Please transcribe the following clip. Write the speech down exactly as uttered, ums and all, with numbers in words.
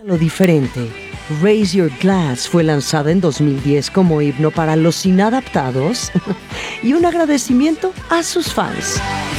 Lo diferente. Raise Your Glass fue lanzada en dos mil diez como himno para los inadaptados y un agradecimiento a sus fans.